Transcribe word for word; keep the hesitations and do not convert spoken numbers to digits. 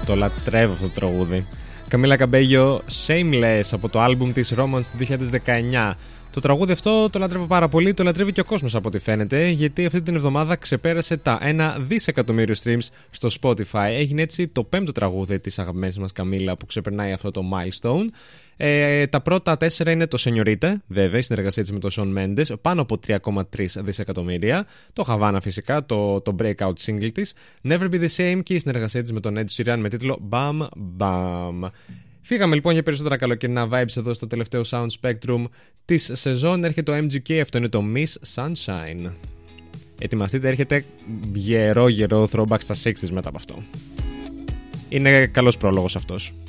Το λατρεύω αυτό το τραγούδι. Καμίλα Καμπέγιο, Shameless από το άλμπουμ της Romance του δύο χιλιάδες δεκαεννιά. Το τραγούδι αυτό το λατρεύω πάρα πολύ, το λατρεύει και ο κόσμος από ό,τι φαίνεται, γιατί αυτή την εβδομάδα ξεπέρασε τα ένα δισεκατομμύριο streams στο Spotify. Έγινε έτσι το πέμπτο τραγούδι της αγαπημένης μας Καμίλα που ξεπερνάει αυτό το milestone. Ε, τα πρώτα τέσσερα είναι το Señorita, βέβαια, η συνεργασία της με τον Shawn Mendes, πάνω από τρία κόμμα τρία δισεκατομμύρια. Το Havana φυσικά, το, το breakout single της. Never Be The Same και η συνεργασία της με τον Ed Sheeran με τίτλο Bam Bam. Φύγαμε λοιπόν για περισσότερα καλοκαιρινά vibes εδώ στο τελευταίο Sound Spectrum της σεζόν. Έρχεται το εμ τζι κέι, αυτό είναι το Miss Sunshine. Ετοιμαστείτε, έρχεται γερό γερό throwback στα εξήντα μετά από αυτό. Είναι καλός πρόλογος αυτός.